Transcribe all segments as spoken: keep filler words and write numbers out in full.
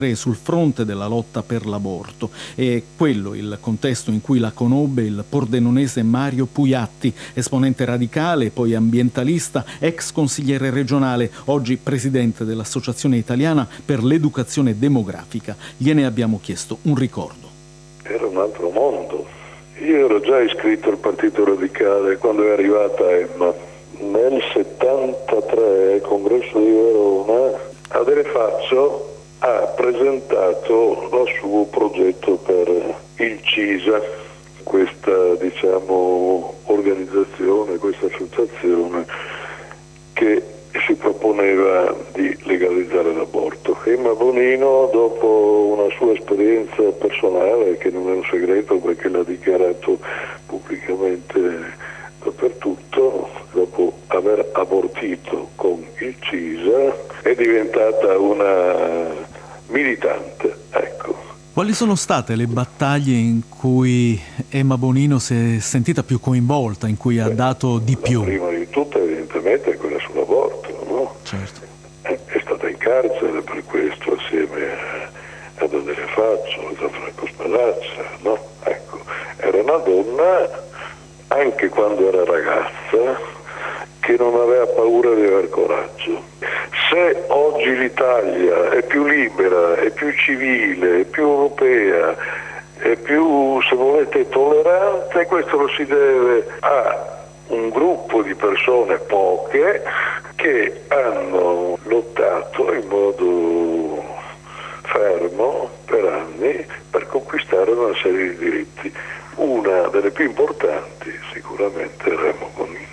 sul fronte della lotta per l'aborto. È quello il contesto in cui la conobbe il pordenonese Mario Puiatti, esponente radicale, poi ambientalista, ex consigliere regionale, oggi presidente dell'Associazione Italiana per l'Educazione Demografica. Gliene abbiamo chiesto un ricordo. Era un altro mondo. Io ero già iscritto al Partito Radicale quando è arrivata Emma. Nel settantatré, al congresso di Verona, Adele Faccio ha presentato il suo progetto per il CISA, questa diciamo organizzazione, questa associazione che si proponeva di legalizzare l'aborto. Emma Bonino, dopo una sua esperienza personale, che non è un segreto perché l'ha dichiarato pubblicamente dappertutto, dopo aver abortito con il CISA, è diventata una militante, ecco. Quali sono state le battaglie in cui Emma Bonino si è sentita più coinvolta, in cui ha Beh, dato di più? Prima di tutto evidentemente è quella sull'aborto, no? Certo. È, è stata in carcere per questo assieme a, ad Adele Faccio, a Franco Spallaccia, no? Ecco, era una donna, anche quando era ragazza, che non aveva paura di aver coraggio. Se oggi l'Italia è più libera, è più civile, è più europea, è più, se volete, tollerante, questo lo si deve a un gruppo di persone, poche, che hanno lottato in modo fermo per anni per conquistare una serie di diritti. Una delle più importanti sicuramente è Emma Bonino.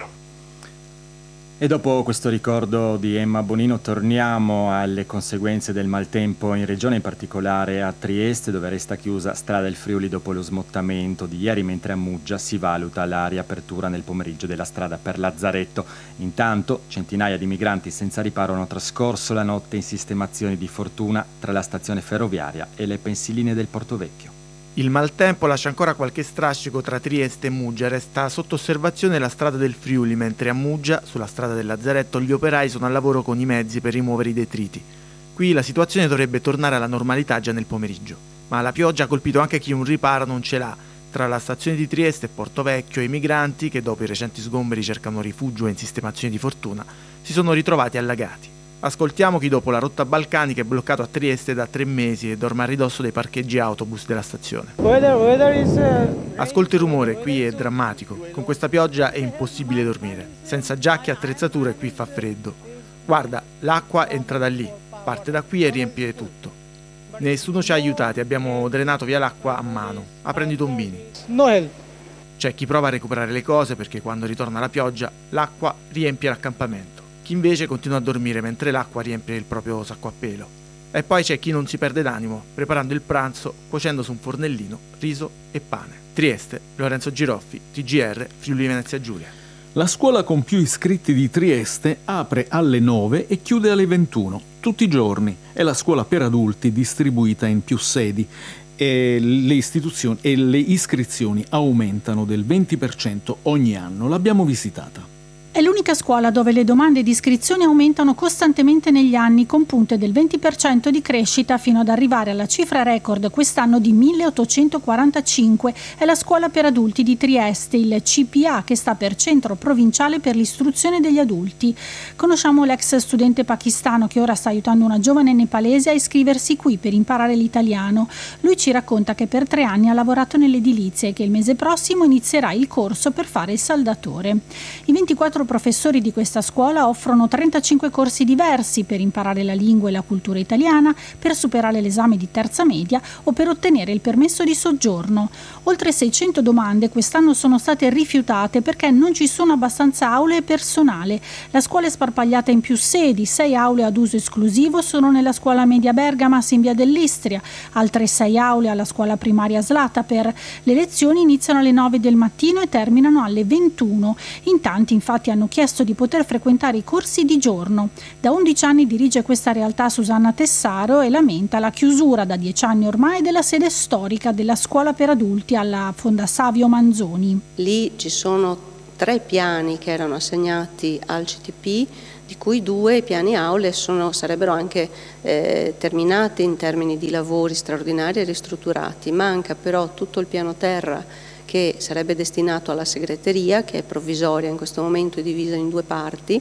E dopo questo ricordo di Emma Bonino torniamo alle conseguenze del maltempo in regione, in particolare a Trieste, dove resta chiusa Strada del Friuli dopo lo smottamento di ieri, mentre a Muggia si valuta la riapertura nel pomeriggio della strada per Lazzaretto. Intanto centinaia di migranti senza riparo hanno trascorso la notte in sistemazioni di fortuna tra la stazione ferroviaria e le pensiline del Portovecchio. Il maltempo lascia ancora qualche strascico tra Trieste e Muggia. Resta sotto osservazione la strada del Friuli, mentre a Muggia, sulla strada del Lazzaretto, gli operai sono al lavoro con i mezzi per rimuovere i detriti. Qui la situazione dovrebbe tornare alla normalità già nel pomeriggio. Ma la pioggia ha colpito anche chi un riparo non ce l'ha. Tra la stazione di Trieste e Portovecchio, i migranti, che dopo i recenti sgomberi cercano rifugio in sistemazioni di fortuna, si sono ritrovati allagati. Ascoltiamo chi dopo la rotta balcanica è bloccato a Trieste da tre mesi e dorme a ridosso dei parcheggi autobus della stazione. Ascolta il rumore, qui è drammatico. Con questa pioggia è impossibile dormire. Senza giacche e attrezzature qui fa freddo. Guarda, l'acqua entra da lì, parte da qui e riempie tutto. Nessuno ci ha aiutati, abbiamo drenato via l'acqua a mano, aprendo i tombini. C'è chi prova a recuperare le cose perché quando ritorna la pioggia l'acqua riempie l'accampamento. Chi invece continua a dormire mentre l'acqua riempie il proprio sacco a pelo. E poi c'è chi non si perde d'animo, preparando il pranzo, cuocendo su un fornellino riso e pane. Trieste, Lorenzo Giroffi, T G R, Friuli Venezia Giulia. La scuola con più iscritti di Trieste apre alle nove e chiude alle ventuno, tutti i giorni. È la scuola per adulti distribuita in più sedi. E le istituzioni e le iscrizioni aumentano del venti per cento ogni anno. L'abbiamo visitata. È l'unica scuola dove le domande di iscrizione aumentano costantemente negli anni, con punte del venti per cento di crescita fino ad arrivare alla cifra record quest'anno di milleottocentoquarantacinque. È la scuola per adulti di Trieste, il C P A, che sta per Centro Provinciale per l'Istruzione degli Adulti. Conosciamo l'ex studente pakistano che ora sta aiutando una giovane nepalese a iscriversi qui per imparare l'italiano. Lui ci racconta che per tre anni ha lavorato nell'edilizia e che il mese prossimo inizierà il corso per fare il saldatore. I ventiquattro professori di questa scuola offrono trentacinque corsi diversi per imparare la lingua e la cultura italiana, per superare l'esame di terza media o per ottenere il permesso di soggiorno. Oltre seicento domande quest'anno sono state rifiutate perché non ci sono abbastanza aule e personale. La scuola è sparpagliata in più sedi, sei aule ad uso esclusivo sono nella scuola media Bergamas in via dell'Istria, altre sei aule alla scuola primaria Slataper. Le lezioni iniziano alle nove del mattino e terminano alle ventuno. In tanti infatti hanno chiesto di poter frequentare i corsi di giorno. Da undici anni dirige questa realtà Susanna Tessaro e lamenta la chiusura da dieci anni ormai della sede storica della scuola per adulti alla Fonda Savio Manzoni. Lì ci sono tre piani che erano assegnati al C T P, di cui due piani aule sono, sarebbero anche eh, terminati in termini di lavori straordinari e ristrutturati. Manca però tutto il piano terra che sarebbe destinato alla segreteria, che è provvisoria in questo momento, è divisa in due parti,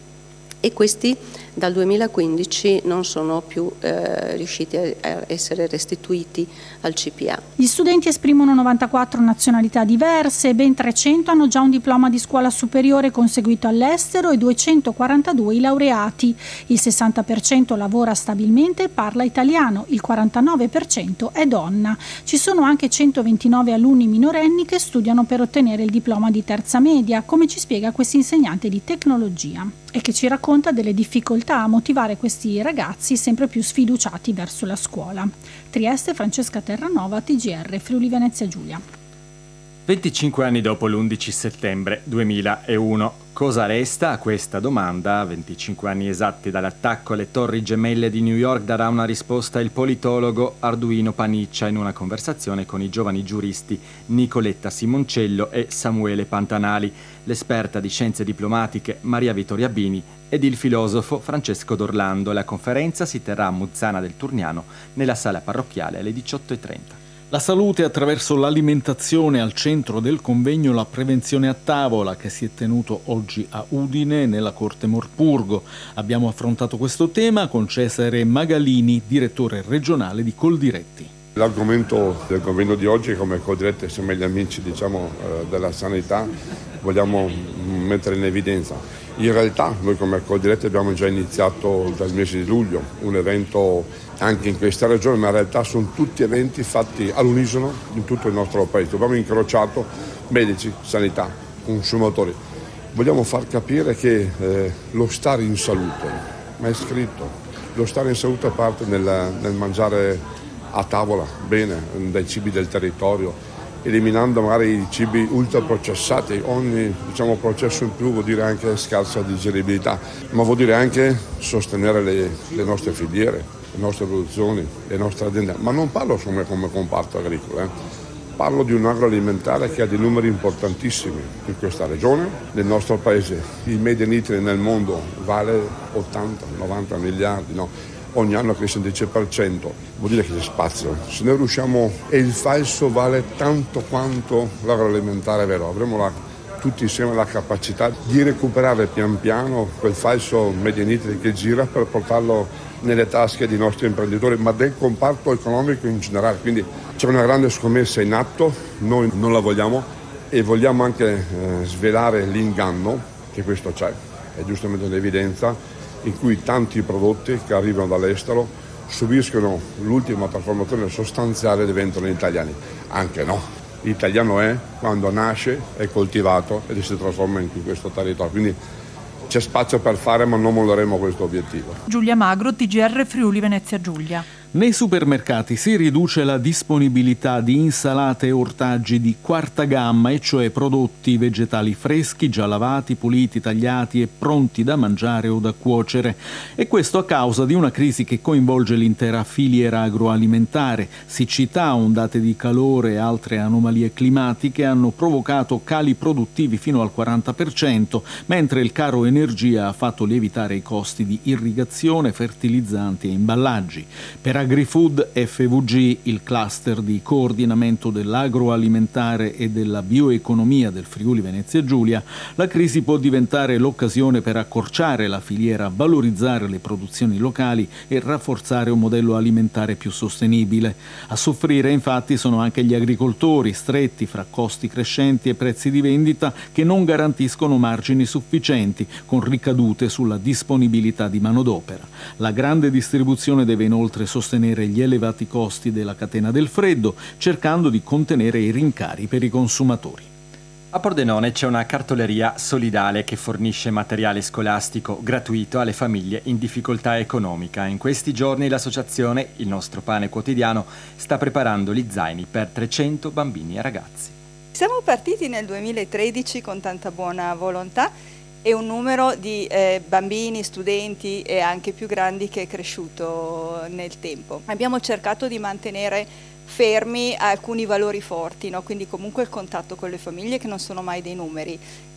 e questi dal duemilaquindici non sono più eh, riusciti a essere restituiti al C P A. Gli studenti esprimono novantaquattro nazionalità diverse, ben trecento hanno già un diploma di scuola superiore conseguito all'estero e duecentoquarantadue i laureati. Il sessanta per cento lavora stabilmente e parla italiano, il quarantanove per cento è donna. Ci sono anche centoventinove alunni minorenni che studiano per ottenere il diploma di terza media, come ci spiega questo insegnante di tecnologia, e che ci racconta delle difficoltà a motivare questi ragazzi sempre più sfiduciati verso la scuola. Trieste, Francesca Terranova, T G R, Friuli Venezia Giulia. venticinque anni dopo l'undici settembre duemilauno. Cosa resta a questa domanda? venticinque anni esatti dall'attacco alle Torri Gemelle di New York darà una risposta il politologo Arduino Paniccia in una conversazione con i giovani giuristi Nicoletta Simoncello e Samuele Pantanali, l'esperta di scienze diplomatiche Maria Vittoria Bini ed il filosofo Francesco D'Orlando. La conferenza si terrà a Muzzana del Turniano nella sala parrocchiale alle diciotto e trenta. La salute attraverso l'alimentazione al centro del convegno La prevenzione a tavola, che si è tenuto oggi a Udine nella Corte Morpurgo. Abbiamo affrontato questo tema con Cesare Magalini, direttore regionale di Coldiretti. L'argomento del convegno di oggi, come Coldiretti insieme agli amici diciamo, della sanità, vogliamo mettere in evidenza. In realtà noi come Coldiretti abbiamo già iniziato dal mese di luglio un evento anche in questa regione, ma in realtà sono tutti eventi fatti all'unisono in tutto il nostro paese. Abbiamo incrociato medici, sanità, consumatori. Vogliamo far capire che eh, lo stare in salute, ma è scritto, lo stare in salute parte nel, nel mangiare a tavola bene, dai cibi del territorio, eliminando magari i cibi ultraprocessati. Ogni diciamo, processo in più vuol dire anche scarsa digeribilità, ma vuol dire anche sostenere le, le nostre filiere, le nostre produzioni, le nostre aziende. Ma non parlo solo come comparto agricolo, eh. Parlo di un agroalimentare che ha dei numeri importantissimi in questa regione, nel nostro paese. Il Made in Italy nel mondo vale ottanta novanta miliardi, no? Ogni anno cresce il dieci per cento, vuol dire che c'è spazio. Se noi riusciamo, e il falso vale tanto quanto l'agroalimentare vero, avremo la, tutti insieme la capacità di recuperare pian piano quel falso Made in Italy che gira per portarlo nelle tasche dei nostri imprenditori, ma del comparto economico in generale. Quindi c'è una grande scommessa in atto, noi non la vogliamo e vogliamo anche eh, svelare l'inganno che questo c'è, è giustamente un'evidenza, in cui tanti prodotti che arrivano dall'estero subiscono l'ultima trasformazione sostanziale e diventano italiani. Anche no. L'italiano è quando nasce, è coltivato e si trasforma in questo territorio. Quindi c'è spazio per fare, ma non molleremo questo obiettivo. Giulia Magro, T G R Friuli Venezia Giulia. Nei supermercati si riduce la disponibilità di insalate e ortaggi di quarta gamma, e cioè prodotti vegetali freschi, già lavati, puliti, tagliati e pronti da mangiare o da cuocere. E questo a causa di una crisi che coinvolge l'intera filiera agroalimentare. Siccità, ondate di calore e altre anomalie climatiche hanno provocato cali produttivi fino al quaranta per cento, mentre il caro energia ha fatto lievitare i costi di irrigazione, fertilizzanti e imballaggi. Per AgriFood F V G, il cluster di coordinamento dell'agroalimentare e della bioeconomia del Friuli Venezia Giulia, la crisi può diventare l'occasione per accorciare la filiera, valorizzare le produzioni locali e rafforzare un modello alimentare più sostenibile. A soffrire infatti sono anche gli agricoltori, stretti fra costi crescenti e prezzi di vendita che non garantiscono margini sufficienti, con ricadute sulla disponibilità di manodopera. La grande distribuzione deve inoltre sostenere gli elevati costi della catena del freddo, cercando di contenere i rincari per i consumatori. A Pordenone c'è una cartoleria solidale che fornisce materiale scolastico gratuito alle famiglie in difficoltà economica. In questi giorni l'associazione Il Nostro Pane Quotidiano sta preparando gli zaini per trecento bambini e ragazzi. Siamo partiti nel duemilatredici con tanta buona volontà e un numero di eh, bambini, studenti e anche più grandi che è cresciuto nel tempo. Abbiamo cercato di mantenere fermi alcuni valori forti, no? Quindi comunque il contatto con le famiglie, che non sono mai dei numeri,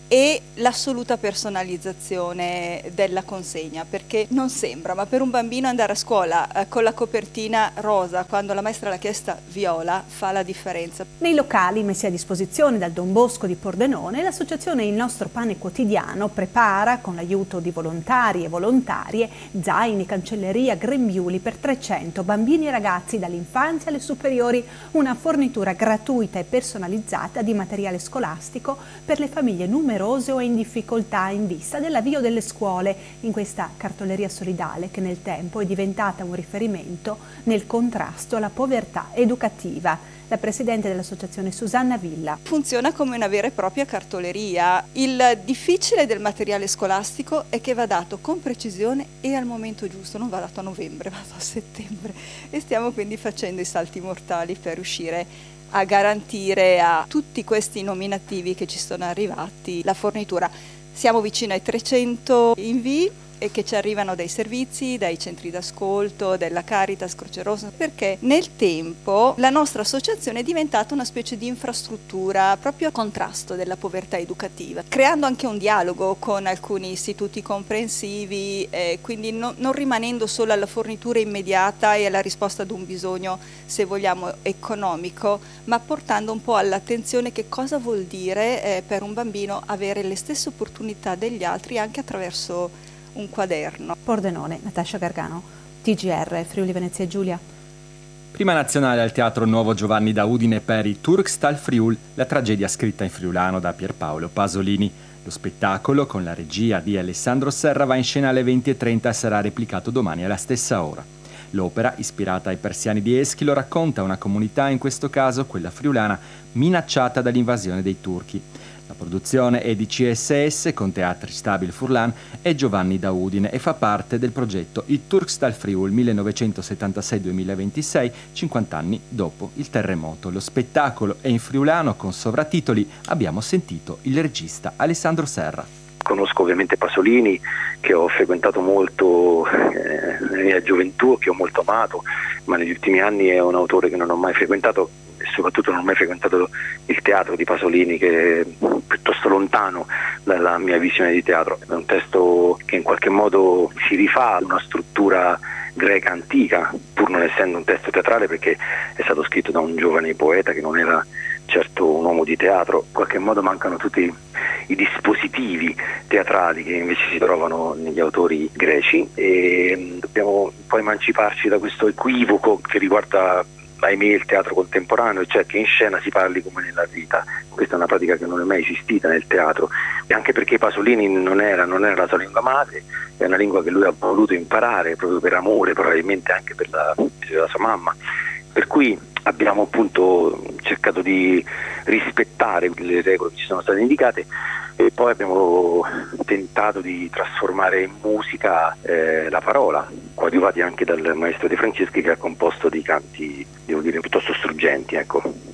e l'assoluta personalizzazione della consegna, perché non sembra, ma per un bambino andare a scuola eh, con la copertina rosa quando la maestra l'ha chiesta viola fa la differenza. Nei locali messi a disposizione dal Don Bosco di Pordenone, l'associazione Il Nostro Pane Quotidiano prepara, con l'aiuto di volontari e volontarie, zaini, cancelleria, grembiuli per trecento bambini e ragazzi dall'infanzia alle superiori, una fornitura gratuita e personalizzata di materiale scolastico per le famiglie numerose o in difficoltà in vista dell'avvio delle scuole, in questa cartoleria solidale che nel tempo è diventata un riferimento nel contrasto alla povertà educativa. La presidente dell'associazione Susanna Villa. Funziona come una vera e propria cartoleria. Il difficile del materiale scolastico è che va dato con precisione e al momento giusto, non va dato a novembre, va dato a settembre, e stiamo quindi facendo i salti mortali per riuscire a garantire a tutti questi nominativi che ci sono arrivati la fornitura. Siamo vicino ai trecento invii e che ci arrivano dai servizi, dai centri d'ascolto, della Caritas, Croce Rossa, perché nel tempo la nostra associazione è diventata una specie di infrastruttura proprio a contrasto della povertà educativa, creando anche un dialogo con alcuni istituti comprensivi, eh, quindi no, non rimanendo solo alla fornitura immediata e alla risposta ad un bisogno, se vogliamo, economico, ma portando un po' all'attenzione che cosa vuol dire eh, per un bambino avere le stesse opportunità degli altri anche attraverso un quaderno. Pordenone, Natascia Gargano, T G R, Friuli Venezia Giulia. Prima nazionale al Teatro Nuovo Giovanni da Udine per i Turkstal Friul, la tragedia scritta in friulano da Pierpaolo Pasolini. Lo spettacolo, con la regia di Alessandro Serra, va in scena alle venti e trenta e sarà replicato domani alla stessa ora. L'opera, ispirata ai persiani di Eschilo, racconta una comunità, in questo caso quella friulana, minacciata dall'invasione dei turchi. La produzione è di C S S con Teatri Stabil Furlan e Giovanni da Udine e fa parte del progetto Il Turkstal Friul millenovecentosettantasei duemilaventisei, cinquanta anni dopo il terremoto. Lo spettacolo è in friulano con sovratitoli. Abbiamo sentito il regista Alessandro Serra. Conosco ovviamente Pasolini, che ho frequentato molto eh, nella mia gioventù, che ho molto amato, ma negli ultimi anni è un autore che non ho mai frequentato e soprattutto non ho mai frequentato il teatro di Pasolini, che è piuttosto lontano dalla mia visione di teatro. È un testo che in qualche modo si rifà ad una struttura greca antica, pur non essendo un testo teatrale, perché è stato scritto da un giovane poeta che non era certo un uomo di teatro. In qualche modo mancano tutti i dispositivi teatrali che invece si trovano negli autori greci, e dobbiamo poi emanciparci da questo equivoco che riguarda, ahimè, il teatro contemporaneo, cioè che in scena si parli come nella vita. Questa è una pratica che non è mai esistita nel teatro, e anche perché Pasolini non era, non era la sua lingua madre, è una lingua che lui ha voluto imparare proprio per amore, probabilmente anche per la, per la sua mamma, per cui abbiamo appunto cercato di rispettare le regole che ci sono state indicate, e poi abbiamo tentato di trasformare in musica eh, la parola, coadiuvati anche dal maestro De Franceschi, che ha composto dei canti, devo dire, piuttosto struggenti, ecco.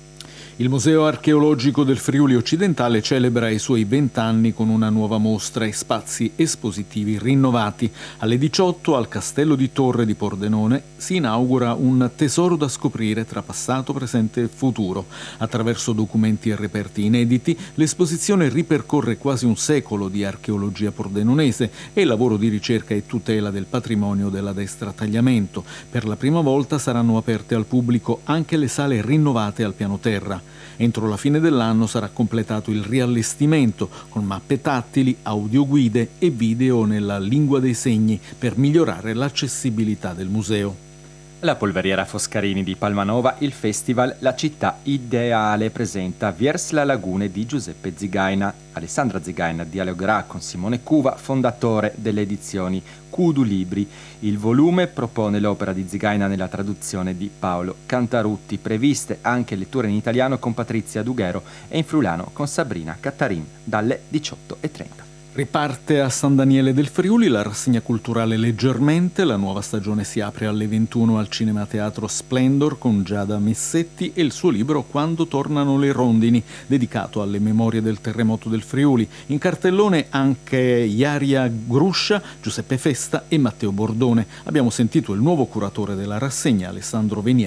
Il Museo Archeologico del Friuli Occidentale celebra i suoi vent'anni con una nuova mostra e spazi espositivi rinnovati. Alle diciotto al Castello di Torre di Pordenone si inaugura un tesoro da scoprire tra passato, presente e futuro. Attraverso documenti e reperti inediti, l'esposizione ripercorre quasi un secolo di archeologia pordenonese e il lavoro di ricerca e tutela del patrimonio della destra tagliamento. Per la prima volta saranno aperte al pubblico anche le sale rinnovate al piano terra. Entro la fine dell'anno sarà completato il riallestimento con mappe tattili, audioguide e video nella lingua dei segni per migliorare l'accessibilità del museo. La polveriera Foscarini di Palmanova, il festival La città ideale presenta Viers la lagune di Giuseppe Zigaina. Alessandra Zigaina dialogherà con Simone Cuva, fondatore delle edizioni Cudu Libri. Il volume propone l'opera di Zigaina nella traduzione di Paolo Cantarutti, previste anche letture in italiano con Patrizia Dughero e in friulano con Sabrina Cattarin dalle diciotto e trenta. Riparte a San Daniele del Friuli la rassegna culturale Leggermente. La nuova stagione si apre alle ventuno al Cinema Teatro Splendor con Giada Messetti e il suo libro Quando tornano le rondini, dedicato alle memorie del terremoto del Friuli. In cartellone anche Iaria Gruscia, Giuseppe Festa e Matteo Bordone. Abbiamo sentito il nuovo curatore della rassegna, Alessandro Venier.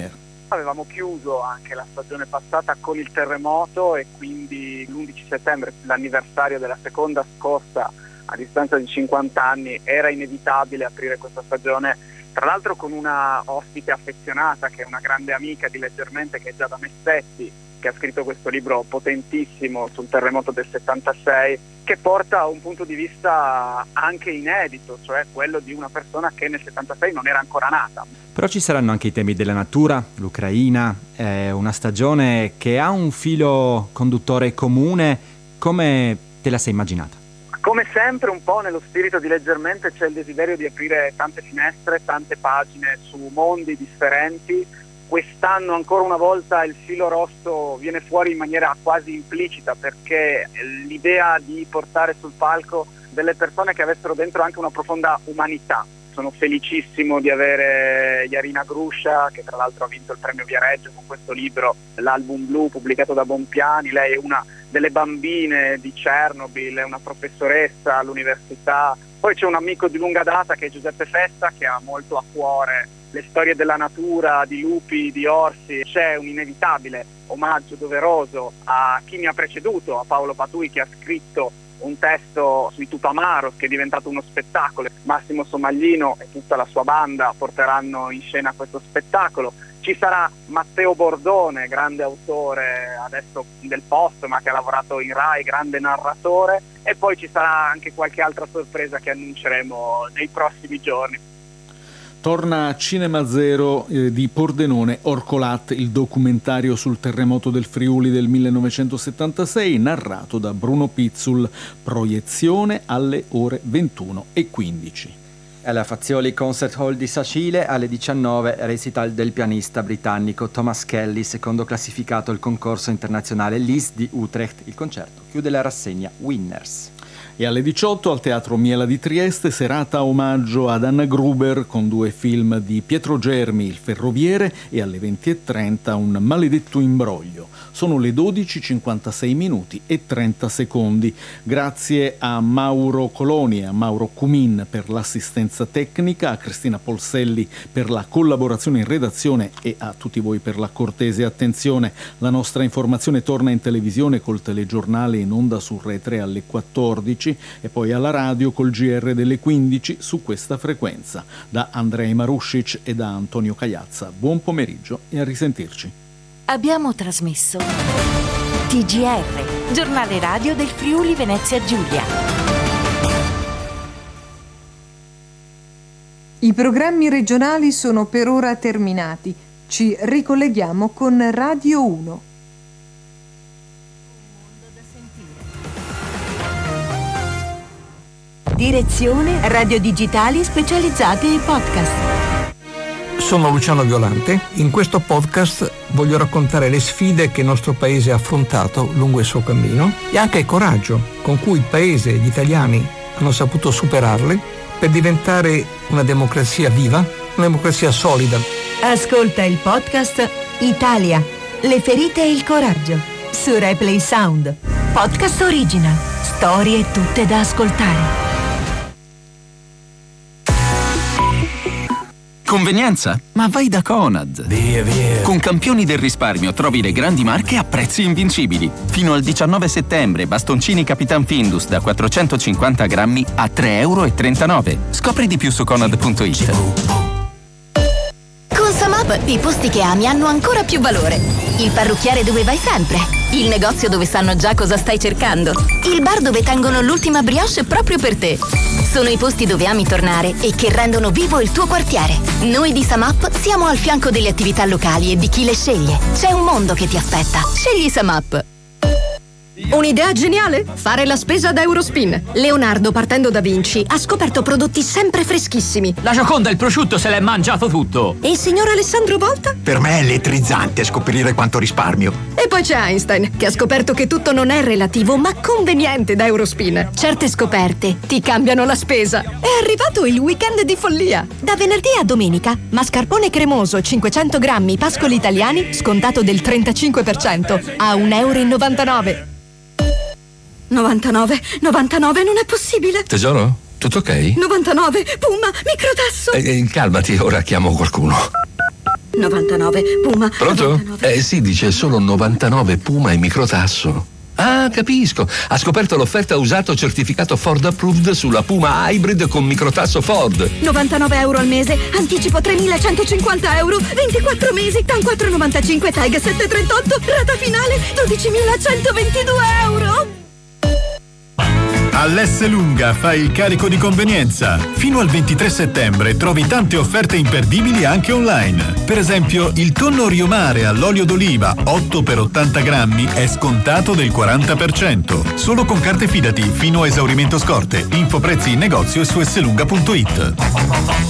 Avevamo chiuso anche la stagione passata con il terremoto e quindi l'undici settembre, l'anniversario della seconda scossa a distanza di cinquanta anni, era inevitabile aprire questa stagione, tra l'altro con una ospite affezionata che è una grande amica di Leggermente, che è Giada Messetti, che ha scritto questo libro potentissimo sul terremoto del settantasei, che porta un punto di vista anche inedito, cioè quello di una persona che nel settantasei non era ancora nata. Però ci saranno anche i temi della natura, l'Ucraina, è una stagione che ha un filo conduttore comune. Come te la sei immaginata? Come sempre, un po' nello spirito di Leggermente c'è il desiderio di aprire tante finestre, tante pagine su mondi differenti. Quest'anno ancora una volta il filo rosso viene fuori in maniera quasi implicita, perché l'idea di portare sul palco delle persone che avessero dentro anche una profonda umanità. Sono felicissimo di avere Jarina Gruscia, che tra l'altro ha vinto il premio Viareggio con questo libro, l'album blu pubblicato da Bonpiani. Lei è una delle bambine di Chernobyl, è una professoressa all'università. Poi c'è un amico di lunga data che è Giuseppe Festa, che ha molto a cuore le storie della natura, di lupi, di orsi. C'è un inevitabile omaggio doveroso a chi mi ha preceduto, a Paolo Patui, che ha scritto un testo sui Tupamaros che è diventato uno spettacolo. Massimo Somaglino e tutta la sua banda porteranno in scena questo spettacolo. Ci sarà Matteo Bordone, grande autore adesso del Post, ma che ha lavorato in Rai, grande narratore, e poi ci sarà anche qualche altra sorpresa che annunceremo nei prossimi giorni. Torna a Cinema Zero eh, di Pordenone Orcolat, il documentario sul terremoto del Friuli del millenovecentosettantasei, narrato da Bruno Pizzul, proiezione alle ore ventuno e quindici. Alla Fazioli Concert Hall di Sacile alle diciannove, recital del pianista britannico Thomas Kelly, secondo classificato al concorso internazionale L I S di Utrecht. Il concerto chiude la rassegna Winners. E alle diciotto al Teatro Miela di Trieste, serata omaggio ad Anna Gruber con due film di Pietro Germi, Il Ferroviere, e alle venti e trenta Un maledetto imbroglio. Sono le dodici, cinquantasei minuti e trenta secondi. Grazie a Mauro Coloni e a Mauro Cumin per l'assistenza tecnica, a Cristina Polselli per la collaborazione in redazione e a tutti voi per la cortese attenzione. La nostra informazione torna in televisione col telegiornale in onda su Rai tre alle quattordici e poi alla radio col G R delle quindici su questa frequenza. Da Andrei Maruscic e da Antonio Cagliazza, buon pomeriggio e a risentirci. Abbiamo trasmesso T G R, giornale radio del Friuli Venezia Giulia. I programmi regionali sono per ora terminati. Ci ricolleghiamo con Radio uno. Direzione Radio Digitali specializzate in podcast. Sono Luciano Violante. In questo podcast voglio raccontare le sfide che il nostro paese ha affrontato lungo il suo cammino e anche il coraggio con cui il paese e gli italiani hanno saputo superarle per diventare una democrazia viva, una democrazia solida. Ascolta il podcast Italia, le ferite e il coraggio su Replay Sound. Podcast original, storie tutte da ascoltare. Convenienza? Ma vai da Conad! Via, via! Con Campioni del Risparmio trovi le grandi marche a prezzi invincibili. Fino al diciannove settembre, bastoncini Capitan Findus da quattrocentocinquanta grammi a tre e trentanove euro. Scopri di più su conad punto it. Con Samap i posti che ami hanno ancora più valore. Il parrucchiere dove vai sempre. Il negozio dove sanno già cosa stai cercando. Il bar dove tengono l'ultima brioche proprio per te. Sono i posti dove ami tornare e che rendono vivo il tuo quartiere. Noi di Samap siamo al fianco delle attività locali e di chi le sceglie. C'è un mondo che ti aspetta. Scegli Samap. Un'idea geniale? Fare la spesa da Eurospin. Leonardo, partendo da Vinci, ha scoperto prodotti sempre freschissimi. La Gioconda, il prosciutto, se l'è mangiato tutto. E il signor Alessandro Volta? Per me è elettrizzante scoprire quanto risparmio. E poi c'è Einstein, che ha scoperto che tutto non è relativo, ma conveniente da Eurospin. Certe scoperte ti cambiano la spesa. È arrivato il weekend di follia. Da venerdì a domenica, mascarpone cremoso cinquecento grammi Pascoli italiani, scontato del trentacinque per cento, a un euro e novantanove. novantanove, novantanove, non è possibile. Tesoro, tutto ok? novantanove, Puma, microtasso. Eh, calmati, ora chiamo qualcuno. novantanove Puma. Pronto? novantanove. Eh sì, dice solo novantanove Puma e microtasso. Ah, capisco. Ha scoperto l'offerta usato certificato Ford Approved sulla Puma Hybrid con microtasso Ford. novantanove euro al mese, anticipo tremilacentocinquanta euro, ventiquattro mesi, TAN quattro virgola novantacinque, TAG sette virgola trentotto, rata finale dodicimilacentoventidue euro. All'S Lunga fai il carico di convenienza. Fino al ventitré settembre trovi tante offerte imperdibili anche online. Per esempio, il tonno Rio Mare all'olio d'oliva otto per ottanta grammi è scontato del quaranta per cento. Solo con carte Fidati fino a esaurimento scorte. Info prezzi in negozio e su slunga punto it.